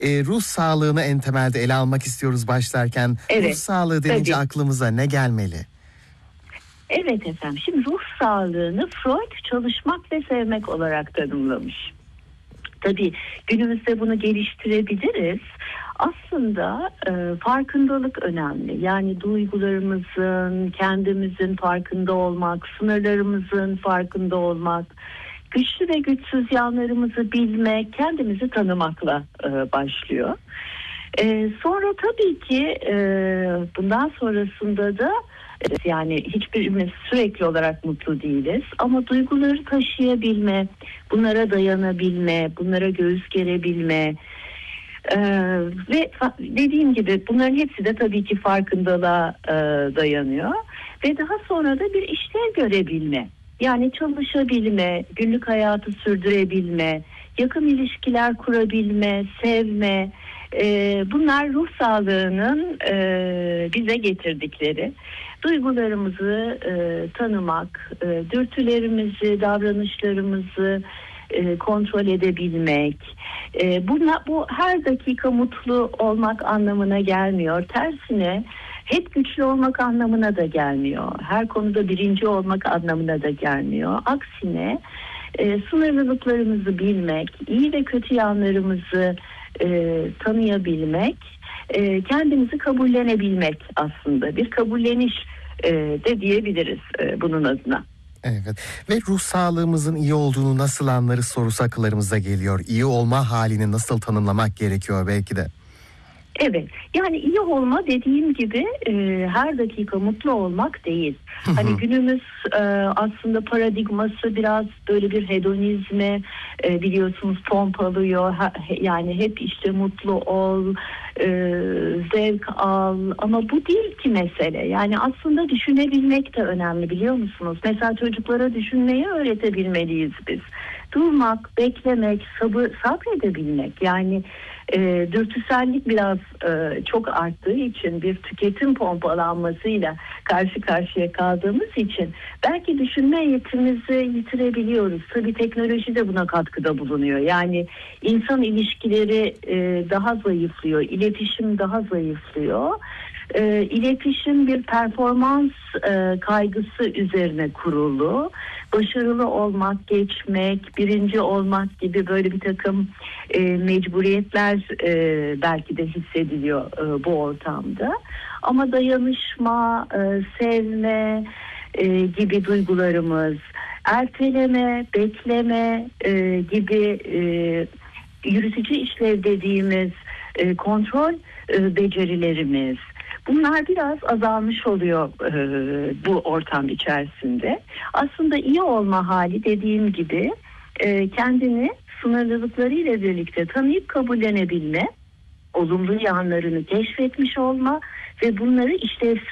ruh sağlığını en temelde ele almak istiyoruz başlarken. Evet, Ruh sağlığı denince tabii. aklımıza ne gelmeli? Evet efendim. Şimdi ruh sağlığını Freud çalışmak ve sevmek olarak tanımlamış. Tabii günümüzde bunu geliştirebiliriz. Aslında farkındalık önemli. Yani duygularımızın, kendimizin farkında olmak, sınırlarımızın farkında olmak, güçlü ve güçsüz yanlarımızı bilmek, kendimizi tanımakla başlıyor. Sonra tabii ki bundan sonrasında da yani hiçbirimiz sürekli olarak mutlu değiliz ama duyguları taşıyabilme, bunlara dayanabilme, bunlara göğüs gerebilme ve dediğim gibi bunların hepsi de tabii ki farkındalığa dayanıyor ve daha sonra da bir işlev görebilme. Yani çalışabilme, günlük hayatı sürdürebilme, yakın ilişkiler kurabilme, sevme, bunlar ruh sağlığının bize getirdikleri. Duygularımızı tanımak, dürtülerimizi, davranışlarımızı kontrol edebilmek. Bu her dakika mutlu olmak anlamına gelmiyor. Tersine hep güçlü olmak anlamına da gelmiyor. Her konuda birinci olmak anlamına da gelmiyor. Aksine sınırlılıklarımızı bilmek, iyi ve kötü yanlarımızı tanıyabilmek, kendimizi kabullenebilmek aslında. Bir kabulleniş de diyebiliriz bunun adına. Evet ve ruh sağlığımızın iyi olduğunu nasıl anlarız sorusu akıllarımıza geliyor. İyi olma halini nasıl tanımlamak gerekiyor belki de. Evet, yani iyi olma dediğim gibi her dakika mutlu olmak değil. Hani günümüz aslında paradigması biraz böyle bir hedonizme biliyorsunuz pompalıyor. Yani hep işte mutlu ol, zevk al ama bu değil ki mesele. Yani aslında düşünebilmek de önemli biliyor musunuz? Mesela çocuklara düşünmeyi öğretebilmeliyiz biz. Durmak, beklemek, sabredebilmek yani dürtüsellik biraz çok arttığı için bir tüketim pompalanmasıyla karşı karşıya kaldığımız için belki düşünme yetimizi yitirebiliyoruz. Tabii teknoloji de buna katkıda bulunuyor. Yani insan ilişkileri daha zayıflıyor, iletişim daha zayıflıyor. İletişim bir performans kaygısı üzerine kurulu. Başarılı olmak, geçmek, birinci olmak gibi böyle bir takım mecburiyetler belki de hissediliyor bu ortamda. Ama dayanışma, sevme gibi duygularımız, erteleme, bekleme gibi yürütücü işlev dediğimiz kontrol becerilerimiz. Bunlar biraz azalmış oluyor bu ortam içerisinde. Aslında iyi olma hali dediğim gibi kendini sınırlılıklarıyla birlikte tanıyıp kabullenebilme, olumlu yanlarını keşfetmiş olma ve bunları işlevsel